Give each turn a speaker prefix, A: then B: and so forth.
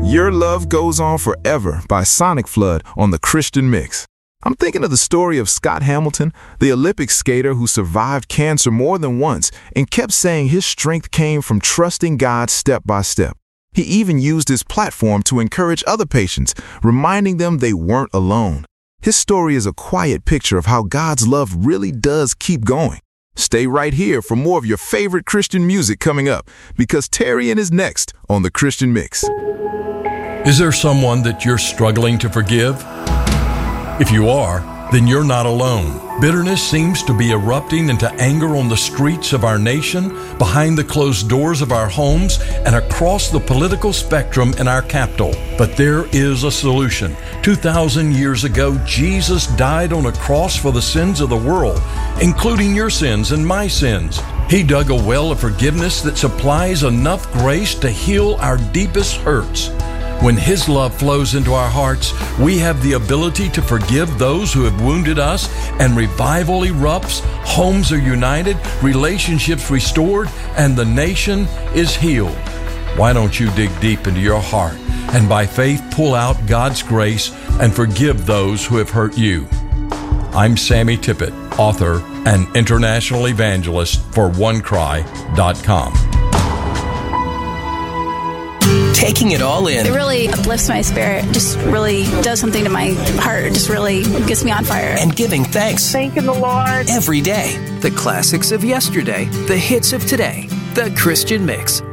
A: Your Love Goes On Forever by Sonic Flood on the Christian Mix. I'm thinking of the story of Scott Hamilton, the Olympic skater who survived cancer more than once and kept saying his strength came from trusting God step by step. He even used his platform to encourage other patients, reminding them they weren't alone. His story is a quiet picture of how God's love really does keep going. Stay right here for more of your favorite Christian music coming up, because Terrian is next on the Christian Mix.
B: Is there someone that you're struggling to forgive? If you are, then you're not alone. Bitterness seems to be erupting into anger on the streets of our nation, behind the closed doors of our homes, and across the political spectrum in our capital. But there is a solution. 2,000 years ago, Jesus died on a cross for the sins of the world, including your sins and my sins. He dug a well of forgiveness that supplies enough grace to heal our deepest hurts. When His love flows into our hearts, we have the ability to forgive those who have wounded us, and revival erupts, homes are united, relationships restored, and the nation is healed. Why don't you dig deep into your heart and by faith pull out God's grace and forgive those who have hurt you? I'm Sammy Tippett, author and international evangelist for OneCry.com.
C: Taking it all in.
D: It really uplifts my spirit, just really does something to my heart, it just really gets me on fire.
C: And giving thanks.
E: Thanking the Lord.
C: Every day. The classics of yesterday, the hits of today. The Christian Mix